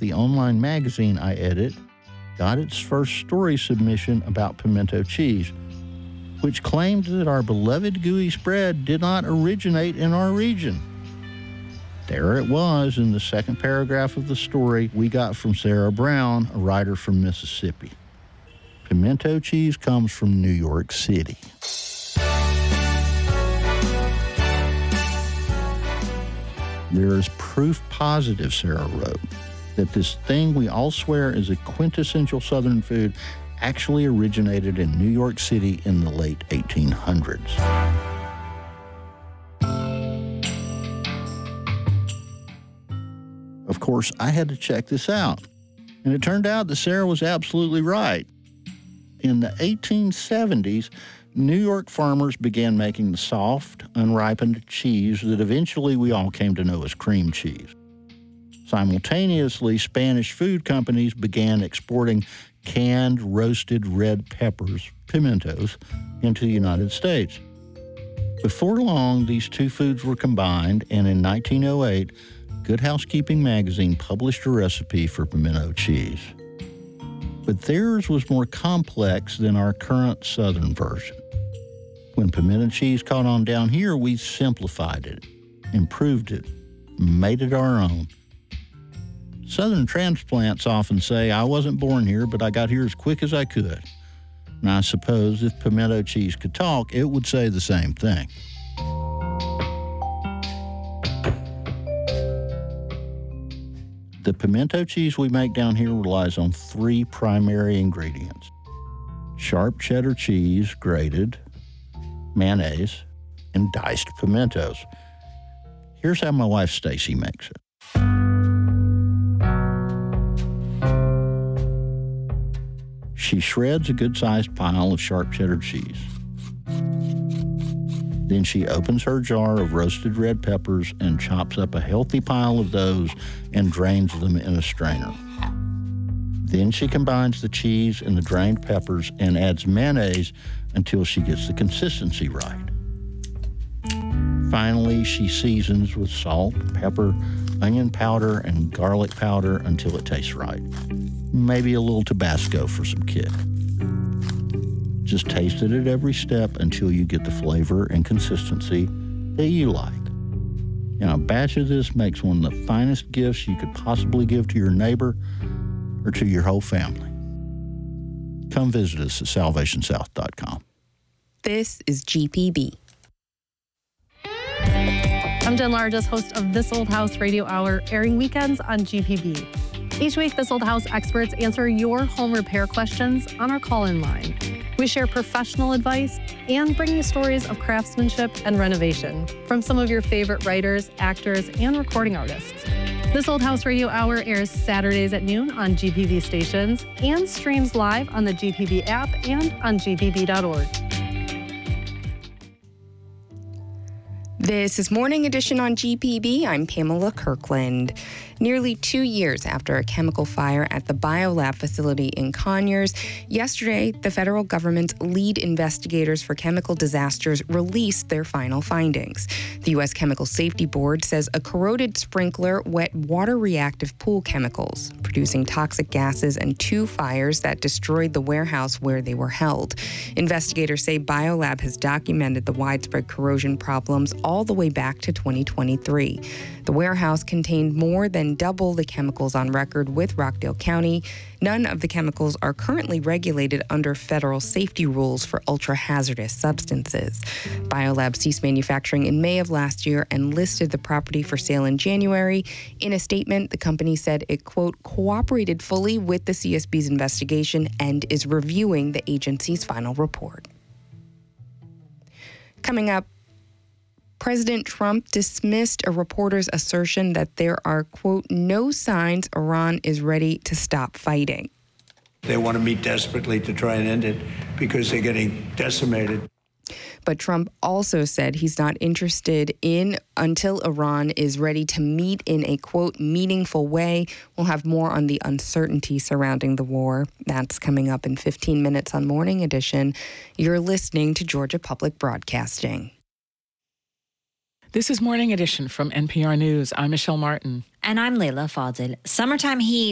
the online magazine I edit, got its first story submission about pimento cheese, which claimed that our beloved gooey spread did not originate in our region. There it was in the second paragraph of the story we got from Sarah Brown, a writer from Mississippi. Pimento cheese comes from New York City. There is proof positive, Sarah wrote, that this thing we all swear is a quintessential Southern food actually originated in New York City in the late 1800s. Of course, I had to check this out, and it turned out that Sarah was absolutely right. In the 1870s, New York farmers began making the soft, unripened cheese that eventually we all came to know as cream cheese. Simultaneously, Spanish food companies began exporting canned, roasted red peppers, pimentos, into the United States. Before long, these two foods were combined, and in 1908, Good Housekeeping magazine published a recipe for pimento cheese. But theirs was more complex than our current Southern version. When pimento cheese caught on down here, we simplified it, improved it, made it our own. Southern transplants often say, I wasn't born here, but I got here as quick as I could. And I suppose if pimento cheese could talk, it would say the same thing. The pimento cheese we make down here relies on three primary ingredients: sharp cheddar cheese, grated, mayonnaise, and diced pimentos. Here's how my wife Stacy makes it. She shreds a good-sized pile of sharp cheddar cheese. Then she opens her jar of roasted red peppers and chops up a healthy pile of those and drains them in a strainer. Then she combines the cheese and the drained peppers and adds mayonnaise until she gets the consistency right. Finally, she seasons with salt, pepper, onion powder, and garlic powder until it tastes right. Maybe a little Tabasco for some kick. Just taste it at every step until you get the flavor and consistency that you like. Now, a batch of this makes one of the finest gifts you could possibly give to your neighbor or to your whole family. Come visit us at salvationsouth.com. This is GPB. I'm Jen Largess, host of This Old House Radio Hour, airing weekends on GPB. Each week, This Old House experts answer your home repair questions on our call-in line. We share professional advice and bring you stories of craftsmanship and renovation from some of your favorite writers, actors, and recording artists. This Old House Radio Hour airs Saturdays at noon on GPB stations and streams live on the GPB app and on gpb.org. This is Morning Edition on GPB. I'm Pamela Kirkland. Nearly 2 years after a chemical fire at the BioLab facility in Conyers, yesterday, the federal government's lead investigators for chemical disasters released their final findings. The U.S. Chemical Safety Board says a corroded sprinkler wet water-reactive pool chemicals, producing toxic gases and 2 fires that destroyed the warehouse where they were held. Investigators say BioLab has documented the widespread corrosion problems all the way back to 2023. The warehouse contained more than double the chemicals on record with Rockdale County. None of the chemicals are currently regulated under federal safety rules for ultra-hazardous substances. BioLab ceased manufacturing in May of last year and listed the property for sale in January. In a statement, the company said it, quote, cooperated fully with the CSB's investigation and is reviewing the agency's final report. Coming up, President Trump dismissed a reporter's assertion that there are, quote, no signs Iran is ready to stop fighting. They want to meet desperately to try and end it because they're getting decimated. But Trump also said he's not interested in until Iran is ready to meet in a, quote, meaningful way. We'll have more on the uncertainty surrounding the war. That's coming up in 15 minutes on Morning Edition. You're listening to Georgia Public Broadcasting. This is Morning Edition from NPR News. I'm Michelle Martin. And I'm Layla Fadil. Summertime heat